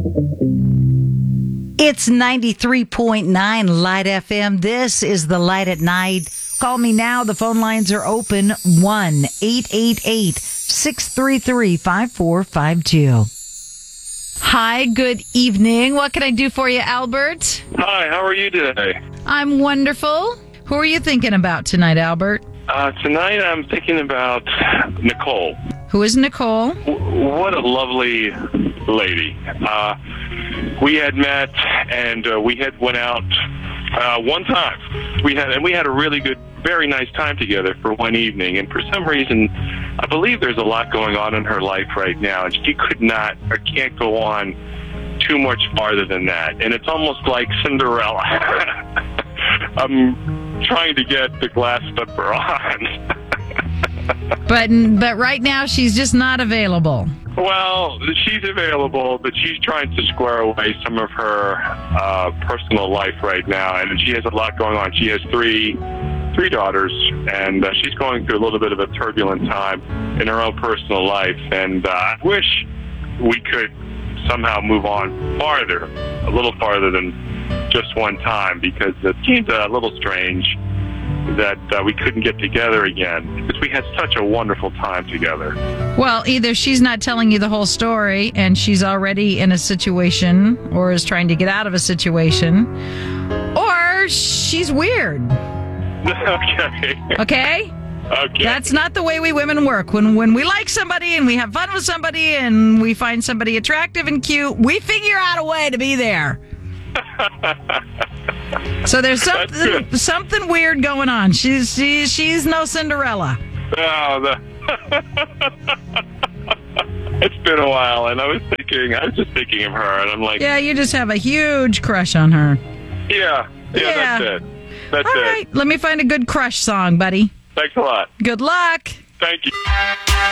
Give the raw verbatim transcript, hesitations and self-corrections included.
It's ninety-three point nine Light F M. This is the Light at Night. Call me now. The phone lines are open. one eight eight eight, six three three, five four five two. Hi, good evening. What can I do for you, Albert? Hi, how are you today? I'm wonderful. Who are you thinking about tonight, Albert? Uh, tonight I'm thinking about Nicole. Who is Nicole? W- what a lovely lady. Uh, we had met and uh, we had went out uh, one time. We had and we had a really good, very nice time together for one evening. And for some reason, I believe there's a lot going on in her life right now, and she could not or can't go on too much farther than that. And it's almost like Cinderella. I'm trying to get the glass slipper on. But but right now she's just not available. Well, she's available, but she's trying to square away some of her uh, personal life right now, and she has a lot going on. She has three three daughters, and uh, she's going through a little bit of a turbulent time in her own personal life, and uh, I wish we could somehow move on farther, a little farther than just one time, because it seems a little strange that uh, we couldn't get together again, because we had such a wonderful time together. Well, either she's not telling you the whole story and she's already in a situation or is trying to get out of a situation, or she's weird. Okay. Okay? Okay. That's not the way we women work. When when we like somebody and we have fun with somebody and we find somebody attractive and cute, we figure out a way to be there. So there's something something weird going on. She's she's she's no Cinderella. Oh, the it's been a while, and I was thinking, I was just thinking of her, and I'm like, Yeah, you just have a huge crush on her. yeah, yeah, Yeah. that's it. That's All it. right, let me find a good crush song, buddy. Thanks a lot. Good luck. Thank you.